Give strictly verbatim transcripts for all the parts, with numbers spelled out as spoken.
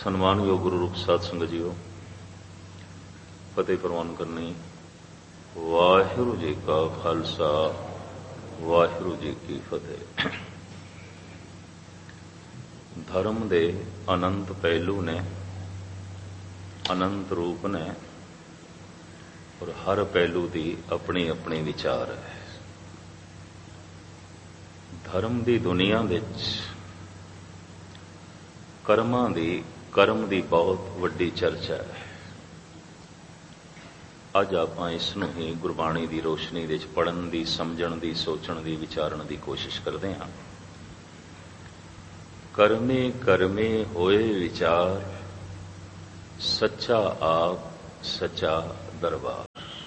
ਸਨਮਾਨਯੋਗ ਗੁਰੂ ਰੂਪ ਸਾਧ ਸੰਗਤ ਜੀਓ, ਫਤਿਹ ਪ੍ਰਵਾਨ ਕਰਨੀ। ਵਾਹਿਗੁਰੂ ਜੀ ਕਾ ਖਾਲਸਾ, ਵਾਹਿਗੁਰੂ ਜੀ ਕੀ ਫਤਿਹ। ਧਰਮ ਦੇ ਅਨੰਤ ਪਹਿਲੂ ਨੇ, ਅਨੰਤ ਰੂਪ ਨੇ, ਔਰ ਹਰ ਪਹਿਲੂ ਦੀ ਆਪਣੀ ਆਪਣੀ ਵਿਚਾਰ ਹੈ। ਧਰਮ ਦੀ ਦੁਨੀਆ ਵਿੱਚ ਕਰਮਾਂ ਦੀ ਕਰਮ ਦੀ ਬਹੁਤ ਵੱਡੀ ਚਰਚਾ ਹੈ। ਅੱਜ ਆਪਾਂ ਇਸ ਨੂੰ ਹੀ ਗੁਰਬਾਣੀ ਦੀ ਰੋਸ਼ਨੀ ਵਿੱਚ ਪੜ੍ਹਨ ਦੀ, ਸਮਝਣ ਦੀ, ਸੋਚਣ ਦੀ, ਵਿਚਾਰਨ ਦੀ ਕੋਸ਼ਿਸ਼ ਕਰਦੇ ਹਾਂ। ਕਰਮੇ ਕਰਮੇ ਹੋਏ ਵਿਚਾਰ, ਸੱਚਾ ਆਪ ਸੱਚਾ ਦਰਬਾਰ।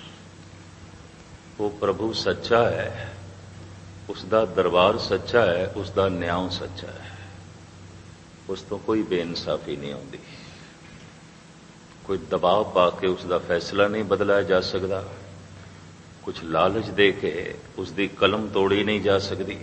ਉਹ ਪ੍ਰਭੂ ਸੱਚਾ ਹੈ, ਉਸ ਦਾ ਦਰਬਾਰ ਸੱਚਾ ਹੈ, ਉਸ ਦਾ ਨਿਆਂ ਸੱਚਾ ਹੈ। ਉਸ ਤੋਂ ਕੋਈ ਬੇਇਨਸਾਫੀ ਨਹੀਂ ਆਉਂਦੀ, ਕੋਈ ਦਬਾਅ ਪਾ ਕੇ ਉਸ ਦਾ ਫੈਸਲਾ ਨਹੀਂ ਬਦਲਾਇਆ ਜਾ ਸਕਦਾ, ਕੁਝ ਲਾਲਚ ਦੇ ਕੇ ਉਸ ਦੀ ਕਲਮ ਤੋੜੀ ਨਹੀਂ ਜਾ ਸਕਦੀ,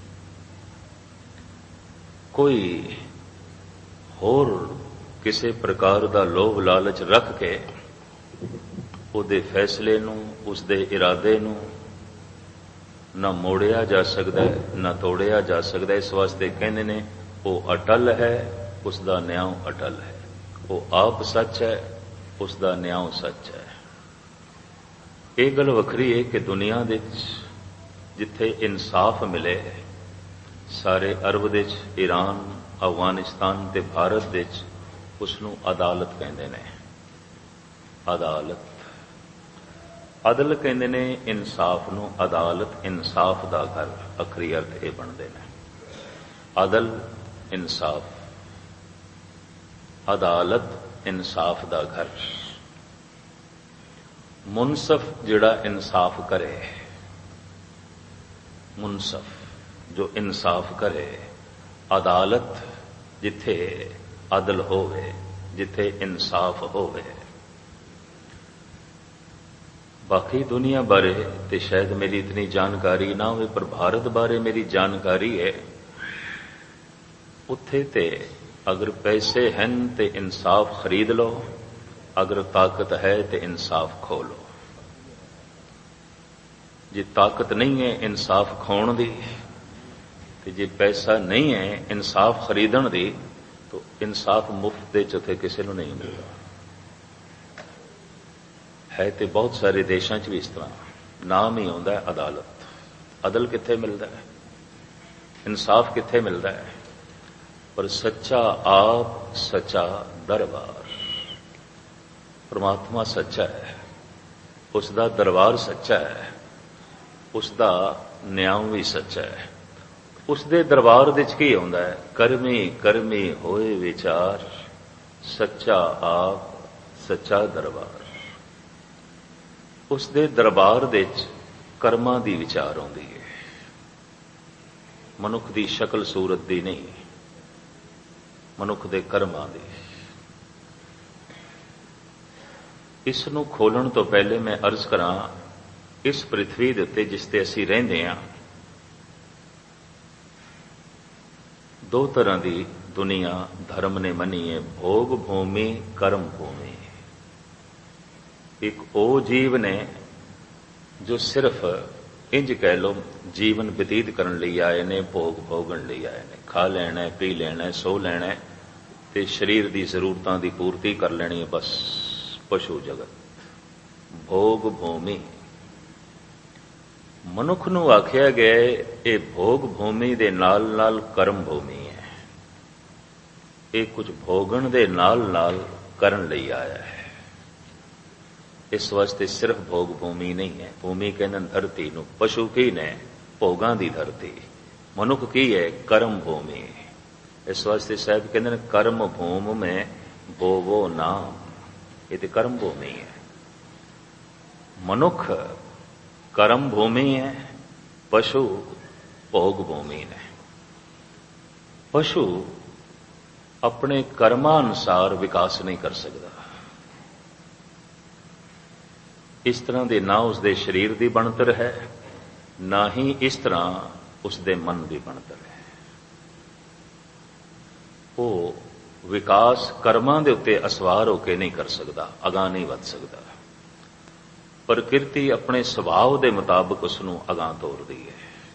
ਕੋਈ ਹੋਰ ਕਿਸੇ ਪ੍ਰਕਾਰ ਦਾ ਲੋਭ ਲਾਲਚ ਰੱਖ ਕੇ ਉਹਦੇ ਫੈਸਲੇ ਨੂੰ, ਉਸਦੇ ਇਰਾਦੇ ਨੂੰ ਨਾ ਮੋੜਿਆ ਜਾ ਸਕਦਾ, ਨਾ ਤੋੜਿਆ ਜਾ ਸਕਦਾ। ਇਸ ਵਾਸਤੇ ਕਹਿੰਦੇ ਨੇ ਉਹ ਅਟਲ ਹੈ, ਉਸ ਦਾ ਨਿਆਂ ਅਟਲ ਹੈ। ਉਹ ਆਪ ਸੱਚ ਹੈ, ਉਸ ਦਾ ਨਿਆਂ ਸੱਚ ਹੈ। ਇਹ ਗੱਲ ਵੱਖਰੀ ਹੈ ਕਿ ਦੁਨੀਆ ਵਿੱਚ ਜਿੱਥੇ ਇਨਸਾਫ ਮਿਲੇ, ਸਾਰੇ ਅਰਬ ਵਿੱਚ, ਈਰਾਨ, ਅਫਗਾਨਿਸਤਾਨ ਤੇ ਭਾਰਤ ਵਿੱਚ ਉਸ ਨੂੰ ਅਦਾਲਤ ਕਹਿੰਦੇ ਨੇ। ਅਦਾਲਤ, ਅਦਲ ਕਹਿੰਦੇ ਨੇ ਇਨਸਾਫ ਨੂੰ, ਅਦਾਲਤ ਇਨਸਾਫ ਦਾ ਘਰ। ਅਖਰੀ ਅਰਥ ਇਹ ਬਣਦੇ ਨੇ, ਅਦਲ ਇਨਸਾਫ, ਅਦਾਲਤ ਇਨਸਾਫ ਦਾ ਘਰ। ਮੁਨਸਫ ਜਿਹੜਾ ਇਨਸਾਫ ਕਰੇ, ਮੁਨਸਫ ਜੋ ਇਨਸਾਫ ਕਰੇ। ਅਦਾਲਤ ਜਿੱਥੇ ਅਦਲ ਹੋਵੇ, ਜਿੱਥੇ ਇਨਸਾਫ ਹੋਵੇ। ਬਾਕੀ ਦੁਨੀਆ ਬਾਰੇ ਤੇ ਸ਼ਾਇਦ ਮੇਰੀ ਇਤਨੀ ਜਾਣਕਾਰੀ ਨਾ ਹੋਵੇ, ਪਰ ਭਾਰਤ ਬਾਰੇ ਮੇਰੀ ਜਾਣਕਾਰੀ ਹੈ। ਉੱਥੇ ਤੇ ਅਗਰ ਪੈਸੇ ਹਨ ਤੇ ਇਨਸਾਫ ਖਰੀਦ ਲਓ, ਅਗਰ ਤਾਕਤ ਹੈ ਤੇ ਇਨਸਾਫ ਖੋ ਲਓ। ਜੇ ਤਾਕਤ ਨਹੀਂ ਹੈ ਇਨਸਾਫ ਖੋਣ ਦੀ, ਤੇ ਜੇ ਪੈਸਾ ਨਹੀਂ ਹੈ ਇਨਸਾਫ ਖਰੀਦਣ ਦੀ, ਤਾਂ ਇਨਸਾਫ ਮੁਫਤ ਦੇ ਚ ਉੱਥੇ ਕਿਸੇ ਨੂੰ ਨਹੀਂ ਮਿਲਦਾ। ਹੈ ਤੇ ਬਹੁਤ ਸਾਰੇ ਦੇਸ਼ਾਂ 'ਚ ਵੀ ਇਸ ਤਰ੍ਹਾਂ, ਨਾਮ ਹੀ ਆਉਂਦਾ ਹੈ ਅਦਾਲਤ। ਅਦਲ ਕਿੱਥੇ ਮਿਲਦਾ ਹੈ, ਇਨਸਾਫ ਕਿੱਥੇ ਮਿਲਦਾ ਹੈ? ਪਰ ਸੱਚਾ ਆਪ ਸੱਚਾ ਦਰਬਾਰ। ਪਰਮਾਤਮਾ ਸੱਚਾ ਹੈ, ਉਸ ਦਾ ਦਰਬਾਰ ਸੱਚਾ ਹੈ, ਉਸ ਦਾ ਨਿਆਂ ਵੀ ਸੱਚਾ ਹੈ। ਉਸ ਦੇ ਦਰਬਾਰ ਵਿੱਚ ਕੀ ਆਉਂਦਾ ਹੈ? ਕਰਮੀ ਕਰਮੀ ਹੋਏ ਵਿਚਾਰ, ਸੱਚਾ ਆਪ ਸੱਚਾ ਦਰਬਾਰ। ਉਸ ਦੇ ਦਰਬਾਰ ਵਿੱਚ ਕਰਮਾਂ ਦੀ ਵਿਚਾਰ ਆਉਂਦੀ ਹੈ, ਮਨੁੱਖ ਦੀ ਸ਼ਕਲ ਸੂਰਤ ਦੀ ਨਹੀਂ, ਮਨੁੱਖ ਦੇ ਕਰਮਾਂ ਦੀ। ਇਸ ਨੂੰ ਖੋਲਣ ਤੋਂ ਪਹਿਲੇ ਮੈਂ ਅਰਜ਼ ਕਰਾਂ, ਇਸ ਪ੍ਰਿਥਵੀ ਦੇ ਉੱਤੇ ਜਿਸ ਤੇ ਅਸੀਂ ਰਹਿੰਦੇ ਹਾਂ, ਦੋ ਤਰ੍ਹਾਂ ਦੀ ਦੁਨੀਆ ਧਰਮ ਨੇ ਮੰਨੀ ਹੈ, ਭੋਗ ਭੂਮੀ, ਕਰਮ ਭੂਮੀ। ਇੱਕ ਉਹ ਜੀਵ ਨੇ ਜੋ ਸਿਰਫ ਇੰਜ ਕਹਿ ਲਓ ਜੀਵਨ ਬਤੀਤ ਕਰਨ ਲਈ ਆਏ ਨੇ, ਭੋਗ ਭੋਗਣ ਲਈ ਆਏ ਨੇ। ਖਾ ਲੈਣਾ, ਪੀ ਲੈਣਾ, ਸੋ ਲੈਣਾ ਤੇ ਸਰੀਰ ਦੀ ਜ਼ਰੂਰਤਾਂ ਦੀ ਪੂਰਤੀ ਕਰ ਲੈਣੀ ਹੈ, ਬਸ। ਪਸ਼ੂ ਜਗਤ, ਭੋਗ ਭੂਮੀ। ਮਨੁੱਖ ਨੂੰ ਆਖਿਆ ਗਿਆ ਇਹ ਭੋਗ ਭੂਮੀ ਦੇ ਨਾਲ ਨਾਲ ਕਰਮ ਭੂਮੀ ਹੈ। ਇਹ ਕੁਝ ਭੋਗਣ ਦੇ ਨਾਲ ਨਾਲ ਕਰਨ ਲਈ ਆਇਆ ਹੈ। ਇਸ ਵਾਸਤੇ ਸਿਰਫ ਭੋਗ ਭੂਮੀ ਨਹੀਂ ਹੈ। ਭੂਮੀ ਕਹਿੰਦੇ ਧਰਤੀ ਨੂੰ, ਪਸ਼ੂ ਕੀ ਨੇ? ਭੋਗਾਂ ਦੀ ਧਰਤੀ। ਮਨੁੱਖ ਕੀ ਹੈ? ਕਰਮ ਭੂਮੀ। ਇਸ ਵਾਸਤੇ ਸਾਹਿਬ ਕਹਿੰਦੇ ਨੇ ਕਰਮ ਭੂਮ ਮੈਂ ਬੋਵੋ ਨਾਮ। ਇਹ ਤੇ ਕਰਮ ਭੂਮੀ ਹੈ। ਮਨੁੱਖ ਕਰਮ ਭੂਮੀ ਹੈ, ਪਸ਼ੂ ਭੋਗ ਭੂਮੀ ਨੇ। ਪਸ਼ੂ ਆਪਣੇ ਕਰਮਾਂ ਅਨੁਸਾਰ ਵਿਕਾਸ ਨਹੀਂ ਕਰ ਸਕਦਾ। ਇਸ ਤਰ੍ਹਾਂ ਦੇ ਨਾ ਉਸ ਦੇ ਸਰੀਰ ਦੀ ਬਣਤਰ ਹੈ, ਨਾ ਹੀ ਇਸ ਤਰ੍ਹਾਂ ਉਸ ਦੇ ਮਨ ਦੀ ਬਣਤਰ ਹੈ। ਉਹ ਵਿਕਾਸ ਕਰਮਾਂ ਦੇ ਉੱਤੇ ਅਸਵਾਰ ਹੋ ਕੇ ਨਹੀਂ ਕਰ ਸਕਦਾ, ਅਗਾਂਹ ਨਹੀਂ ਵੱਧ ਸਕਦਾ। ਪ੍ਰਕਿਰਤੀ ਆਪਣੇ ਸੁਭਾਅ ਦੇ ਮੁਤਾਬਕ ਉਸ ਨੂੰ ਅਗਾਂਹ ਤੋਰਦੀ ਹੈ।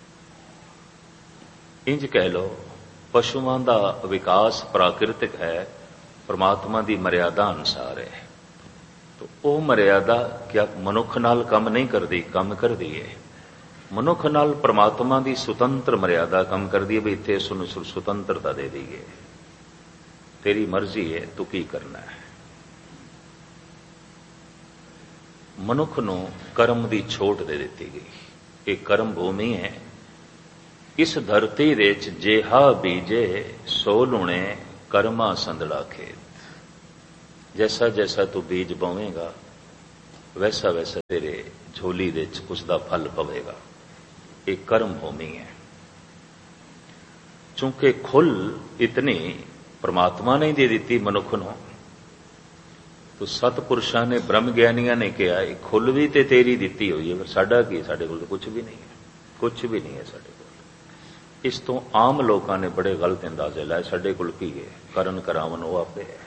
ਇੰਜ ਕਹਿ ਲਓ, ਪਸ਼ੂਆਂ ਦਾ ਵਿਕਾਸ ਪ੍ਰਾਕਿਰਤਿਕ ਹੈ, ਪਰਮਾਤਮਾ ਦੀ ਮਰਿਆਦਾ ਅਨੁਸਾਰ ਹੈ। ਤਾਂ ਉਹ ਮਰਿਆਦਾ ਕਿਆ ਮਨੁੱਖ ਨਾਲ ਕੰਮ ਨਹੀਂ ਕਰਦੀ? ਕੰਮ ਕਰਦੀ ਹੈ। ਮਨੁੱਖ ਨਾਲ ਪਰਮਾਤਮਾ ਦੀ ਸੁਤੰਤਰ ਮਰਿਆਦਾ ਕੰਮ ਕਰਦੀ ਹੈ ਵੀ ਇੱਥੇ ਇਸ ਨੂੰ ਸੁਤੰਤਰਤਾ ਦੇ ਦਈਏ, ਤੇਰੀ ਮਰਜ਼ੀ ਹੈ, ਤੂੰ ਕੀ ਕਰਨਾ ਹੈ। ਮਨੁੱਖ ਨੂੰ ਕਰਮ ਦੀ ਛੋਟ ਦੇ ਦਿੱਤੀ ਗਈ। ਇਹ ਕਰਮ ਭੂਮੀ ਹੈ। ਇਸ ਧਰਤੀ ਦੇ ਵਿੱਚ ਜੇਹਾ ਬੀਜੇ ਸੋ ਲੁਣੇ ਕਰਮਾ ਸੰਦੜਾ ਖੇਤ। ਜੈਸਾ ਜੈਸਾ ਤੂੰ ਬੀਜ ਬੋਵੇਂਗਾ ਵੈਸਾ ਵੈਸਾ ਤੇਰੇ ਝੋਲੀ ਦੇ ਵਿੱਚ ਉਸ ਦਾ ਫਲ ਪਵੇਗਾ। ਇਹ ਕਰਮ ਭੂਮੀ ਹੈ। ਚੂੰਕਿ ਖੁੱਲ ਇਤਨੀ ਪਰਮਾਤਮਾ ਨੇ ਦੇ ਦਿੱਤੀ ਮਨੁੱਖ ਨੂੰ, ਤੋ ਸਤਪੁਰਸ਼ਾਂ ਨੇ, ਬ੍ਰਹਮ ਗਿਆਨੀਆਂ ਨੇ ਕਿਹਾ ਇਹ ਖੁੱਲ ਵੀ ਤੇ ਤੇਰੀ ਦਿੱਤੀ ਹੋਈ ਹੈ, ਪਰ ਸਾਡਾ ਕੀ? ਸਾਡੇ ਕੋਲ ਤਾਂ ਕੁਝ ਵੀ ਨਹੀਂ ਹੈ, ਕੁਝ ਵੀ ਨਹੀਂ ਹੈ ਸਾਡੇ ਕੋਲ। ਇਸ ਤੋਂ ਆਮ ਲੋਕਾਂ ਨੇ ਬੜੇ ਗਲਤ ਅੰਦਾਜ਼ੇ ਲਾਏ, ਸਾਡੇ ਕੋਲ ਕੀ ਹੈ? ਕਰਨ ਕਰਾਵਨ ਉਹ ਆਪੇ ਹੈ।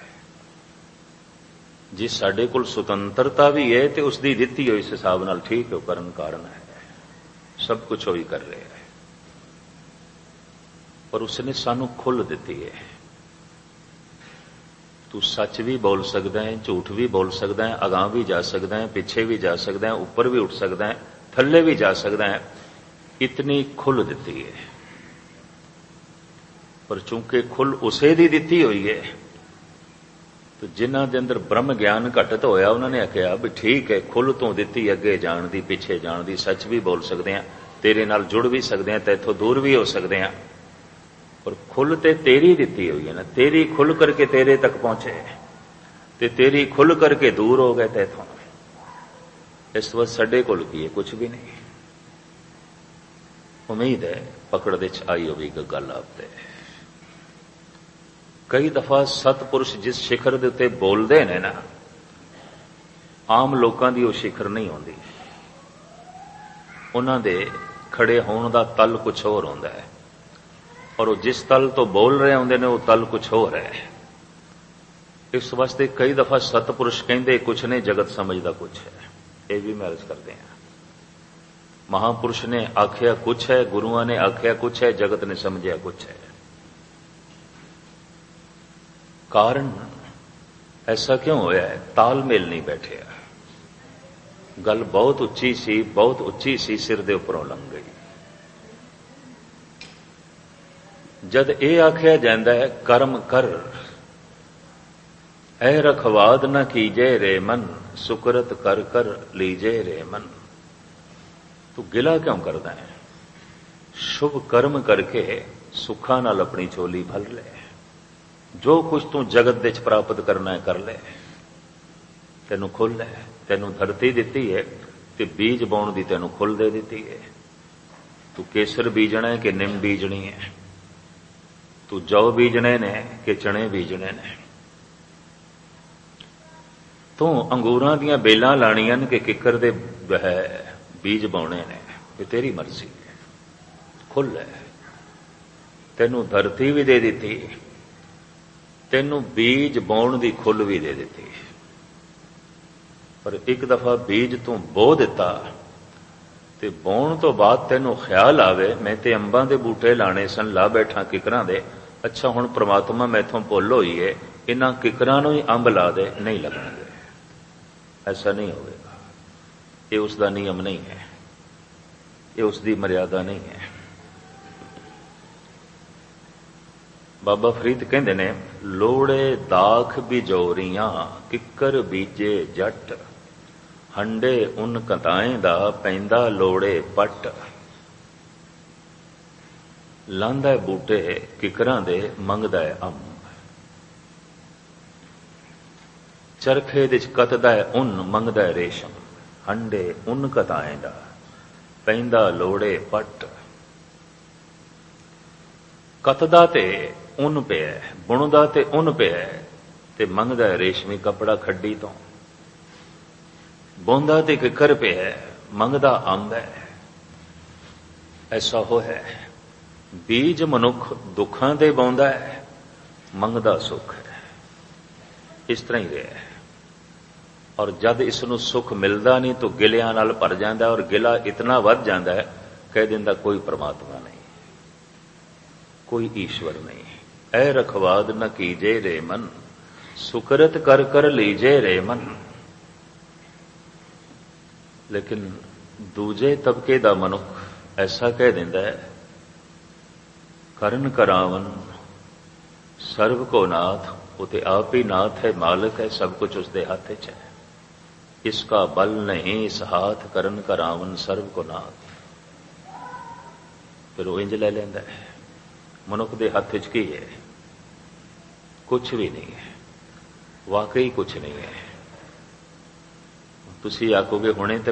ਜੇ ਸਾਡੇ ਕੋਲ ਸੁਤੰਤਰਤਾ ਵੀ ਹੈ ਤੇ ਉਸ ਦੀ ਦਿੱਤੀ ਹੋਈ ਇਸ ਹਿਸਾਬ ਨਾਲ ਠੀਕ ਹੈ, ਉਹ ਕਰਨ ਕਾਰਨ ਹੈ, ਸਭ ਕੁਝ ਉਹ ਹੀ ਕਰ ਰਿਹਾ ਹੈ। ਪਰ ਉਸਨੇ ਸਾਨੂੰ ਖੁੱਲ੍ਹ ਦਿੱਤੀ ਹੈ। ਤੂੰ ਸੱਚ ਵੀ ਬੋਲ ਸਕਦਾ ਹੈ, ਝੂਠ ਵੀ ਬੋਲ ਸਕਦਾ ਹੈ, ਅਗਾਂਹ ਵੀ ਜਾ ਸਕਦਾ ਹੈ, ਪਿੱਛੇ ਵੀ ਜਾ ਸਕਦਾ ਹੈ, ਉੱਪਰ ਵੀ ਉੱਠ ਸਕਦਾ ਹੈ, ਥੱਲੇ ਵੀ ਜਾ ਸਕਦਾ ਹੈ। ਇਤਨੀ ਖੁੱਲ੍ਹ ਦਿੱਤੀ ਹੈ। ਪਰ ਚੂੰਕਿ ਖੁੱਲ੍ਹ ਉਸੇ ਦੀ ਦਿੱਤੀ ਹੋਈ ਹੈ, ਤੇ ਜਿਨ੍ਹਾਂ ਦੇ ਅੰਦਰ ਬ੍ਰਹਮ ਗਿਆਨ ਘਟਤ ਹੋਇਆ, ਉਹਨਾਂ ਨੇ ਆਖਿਆ ਵੀ ਠੀਕ ਹੈ, ਖੁੱਲ੍ਹ ਤੋਂ ਦਿੱਤੀ, ਅੱਗੇ ਜਾਣ ਦੀ, ਪਿੱਛੇ ਜਾਣ ਦੀ, ਸੱਚ ਵੀ ਬੋਲ ਸਕਦੇ ਹਾਂ, ਤੇਰੇ ਨਾਲ ਜੁੜ ਵੀ ਸਕਦੇ ਹਾਂ, ਤੇ ਇੱਥੋਂ ਦੂਰ ਵੀ ਹੋ ਸਕਦੇ ਹਾਂ। ਪਰ ਖੁੱਲ੍ਹ ਤੇ ਤੇਰੀ ਦਿੱਤੀ ਹੋਈ ਹੈ ਨਾ, ਤੇਰੀ ਖੁੱਲ੍ਹ ਕਰਕੇ ਤੇਰੇ ਤੱਕ ਪਹੁੰਚੇ, ਤੇ ਤੇਰੀ ਖੁੱਲ੍ਹ ਕਰਕੇ ਦੂਰ ਹੋ ਗਏ ਤੇ ਇੱਥੋਂ। ਇਸ ਵਕਤ ਸਾਡੇ ਕੋਲ ਕੀ ਹੈ? ਕੁਝ ਵੀ ਨਹੀਂ। ਉਮੀਦ ਹੈ ਪਕੜ ਦੇ ਚ ਆਈ ਹੋਵੇਗੀ ਗੱਲ ਆਪ ਤੇ। ਕਈ ਦਫਾ ਸਤਪੁਰਸ਼ ਜਿਸ ਸਿਖਰ ਦੇ ਉੱਤੇ ਬੋਲਦੇ ਨੇ ਨਾ, ਆਮ ਲੋਕਾਂ ਦੀ ਉਹ ਸਿਖਰ ਨਹੀਂ ਹੁੰਦੀ। ਉਹਨਾਂ ਦੇ ਖੜੇ ਹੋਣ ਦਾ ਤਲ ਕੁਛ ਹੋਰ ਹੁੰਦਾ ਹੈ, ਔਰ ਉਹ ਜਿਸ ਤਲ ਤੋਂ ਬੋਲ ਰਹੇ ਹੁੰਦੇ ਨੇ ਉਹ ਤਲ ਕੁਛ ਹੋਰ ਹੈ। ਇਸ ਵਾਸਤੇ ਕਈ ਦਫਾ ਸਤਪੁਰਸ਼ ਕਹਿੰਦੇ ਕੁਛ ਨੇ, ਜਗਤ ਸਮਝਦਾ ਕੁਛ ਹੈ। ਇਹ ਵੀ ਮੈਂ ਅਰਜ਼ ਕਰਦੇ ਹਾਂ। ਮਹਾਪੁਰਸ਼ ਨੇ ਆਖਿਆ ਕੁਛ ਹੈ, ਗੁਰੂਆਂ ਨੇ ਆਖਿਆ ਕੁਛ ਹੈ, ਜਗਤ ਨੇ ਸਮਝਿਆ ਕੁਛ ਹੈ। ਕਾਰਨ ਐਸਾ ਕਿਉਂ ਹੋਇਆ ਹੈ? ਤਾਲਮੇਲ ਨਹੀਂ ਬੈਠਿਆ। ਗੱਲ ਬਹੁਤ ਉੱਚੀ ਸੀ, ਬਹੁਤ ਉੱਚੀ ਸੀ, ਸਿਰ ਦੇ ਉੱਪਰੋਂ ਲੰਘ ਗਈ। ਜਦ ਇਹ ਆਖਿਆ ਜਾਂਦਾ ਹੈ ਕਰਮ ਕਰ, ਐ ਰਖਵਾਦ ਨਾ ਕੀਜੇ ਰੇ ਮਨ, ਸੁਕਰਤ ਕਰ ਕਰ ਲੀਜੇ ਰੇ ਮਨ। ਤੂੰ ਗਿਲਾ ਕਿਉਂ ਕਰਦਾ ਹੈ? ਸ਼ੁਭ ਕਰਮ ਕਰਕੇ ਸੁੱਖਾਂ ਨਾਲ ਆਪਣੀ ਝੋਲੀ ਭਰ ਲੈ। ਜੋ ਕੁਝ ਤੂੰ ਜਗਤ ਦੇ ਵਿੱਚ ਪ੍ਰਾਪਤ ਕਰਨਾ ਹੈ ਕਰ ਲੈ। ਤੈਨੂੰ ਖੁੱਲ੍ਹ ਹੈ, ਤੈਨੂੰ ਧਰਤੀ ਦਿੱਤੀ ਹੈ ਤੇ ਬੀਜ ਬਾਉਣ ਦੀ ਤੈਨੂੰ ਖੁੱਲ੍ਹ ਦੇ ਦਿੱਤੀ ਹੈ। ਤੂੰ ਕੇਸਰ ਬੀਜਣਾ ਹੈ ਕਿ ਨਿੰਮ ਬੀਜਣੀ ਹੈ? ਤੂੰ ਜੌ ਬੀਜਣੇ ਨੇ ਕਿ ਚਣੇ ਬੀਜਣੇ ਨੇ? ਤੂੰ ਅੰਗੂਰਾਂ ਦੀਆਂ ਬੇਲਾਂ ਲਾਣੀਆਂ ਨੇ ਕਿ ਕਿੱਕਰ ਦੇ ਬੀਜ ਬਾਉਣੇ ਨੇ? ਇਹ ਤੇਰੀ ਮਰਜ਼ੀ ਹੈ। ਖੁੱਲ੍ਹ ਹੈ। ਤੈਨੂੰ ਧਰਤੀ ਵੀ ਦੇ ਦਿੱਤੀ, ਤੈਨੂੰ ਬੀਜ ਬਾਉਣ ਦੀ ਖੁੱਲ੍ਹ ਵੀ ਦੇ ਦਿੱਤੀ। ਪਰ ਇੱਕ ਦਫਾ ਬੀਜ ਤੂੰ ਬੋ ਦਿੱਤਾ ਤੇ ਬਾਉਣ ਤੋਂ ਬਾਅਦ ਤੈਨੂੰ ਖਿਆਲ ਆਵੇ ਮੈਂ ਤੇ ਅੰਬਾਂ ਦੇ ਬੂਟੇ ਲਾਣੇ ਸਨ, ਲਾ ਬੈਠਾ ਕਿਕਰਾਂ ਦੇ। ਅੱਛਾ ਹੁਣ ਪ੍ਰਮਾਤਮਾ ਮੈਥੋਂ ਭੁੱਲ ਹੋਈ ਹੈ, ਇਹਨਾਂ ਕਿਕਰਾਂ ਨੂੰ ਹੀ ਅੰਬ ਲਾ ਦੇ, ਨਹੀਂ ਲੱਗਣਗੇ। ਐਸਾ ਨਹੀਂ ਹੋਵੇਗਾ। ਇਹ ਉਸ ਦਾ ਨਿਯਮ ਨਹੀਂ ਹੈ, ਇਹ ਉਸ ਦੀ ਮਰਿਆਦਾ ਨਹੀਂ ਹੈ। ਬਾਬਾ ਫਰੀਦ ਕਹਿੰਦੇ ਨੇ, ਲੋੜੇ ਦਾਖ ਬਿਜੋਰੀਆਂ ਕਿੱਕਰ ਬੀਜੇ ਜੱਟ, ਹੰਡੇ ਉਨ ਕਤਾਏ ਦਾ ਪੈਂਦਾ ਲੋੜੇ ਪੱਟ। ਲਾਂਦਾ ਬੂਟੇ ਕਿਕਰਾਂ ਦੇ, ਮੰਗਦਾ ਹੈ ਅੰਬ। ਚਰਖੇ ਦੇ ਚ ਕਤਦਾ ਹੈ ਉਨ, ਮੰਗਦਾ ਹੈ ਰੇਸ਼ਮ। ਹੰਡੇ ਉਨ ਕਤਾਏ ਦਾ ਪੈਂਦਾ ਲੋੜੇ ਪੱਟ। ਕਤਦਾ ਤੇ ਉਨ ਪਿਆ, ਬੁਣਦਾ ਤੇ ਉਨ ਪਿਆ, ਤੇ ਮੰਗਦਾ ਹੈ ਰੇਸ਼ਮੀ ਕੱਪੜਾ ਖੱਡੀ ਤੋਂ। ਬੋਂਦਾ ਤੇ ਕਿੱਕਰ ਪਿਆ, ਮੰਗਦਾ ਅੰਬ ਹੈ। ਐਸਾ ਹੋ ਹੈ। ਬੀਜ ਮਨੁੱਖ ਦੁੱਖਾਂ ਦੇ ਬਾਉਂਦਾ ਹੈ, ਮੰਗਦਾ ਸੁੱਖ ਹੈ। ਇਸ ਤਰ੍ਹਾਂ ਹੀ ਰਿਹਾ ਹੈ। ਔਰ ਜਦ ਇਸ ਨੂੰ ਸੁੱਖ ਮਿਲਦਾ ਨਹੀਂ ਤਾਂ ਗਿਲਿਆਂ ਨਾਲ ਭਰ ਜਾਂਦਾ, ਔਰ ਗਿਲਾ ਇਤਨਾ ਵੱਧ ਜਾਂਦਾ ਹੈ, ਕਹਿ ਦਿੰਦਾ ਕੋਈ ਪਰਮਾਤਮਾ ਨਹੀਂ, ਕੋਈ ਈਸ਼ਵਰ ਨਹੀਂ। ਐ ਰਖਵਾਦ ਨ ਕੀਜੇ ਰੇ ਮਨ, ਸੁਕਰਤ ਕਰ ਕਰ ਲੀਜੇ ਰੇ ਮਨ। ਲੇਕਿਨ ਦੂਜੇ ਤਬਕੇ ਦਾ ਮਨੁੱਖ ਐਸਾ ਕਹਿ ਦਿੰਦਾ ਹੈ, ਕਰਨ ਕਰਾਵਨ ਸਰਬ ਕੋ ਨਾਥ, ਉਹ ਤੇ ਆਪ ਹੀ ਨਾਥ ਹੈ, ਮਾਲਕ ਹੈ, ਸਭ ਕੁਝ ਉਸਦੇ ਹੱਥ 'ਚ ਹੈ। ਇਸਕਾ ਬਲ ਨਹੀਂ ਇਸ ਹਾਥ, ਕਰਨ ਕਰਾਵਨ ਸਰਬ ਕੋ ਨਾਥ। ਫਿਰ ਉਹ ਇੰਜ ਲੈ ਲੈਂਦਾ ਹੈ, ਮਨੁੱਖ ਦੇ ਹੱਥ 'ਚ ਕੀ ਹੈ? ਕੁਛ ਵੀ ਨਹੀਂ ਹੈ, ਵਾਕਈ ਕੁਛ ਨਹੀਂ ਹੈ। ਤੁਸੀਂ ਆਖੋਗੇ ਹੁਣੇ ਤੇ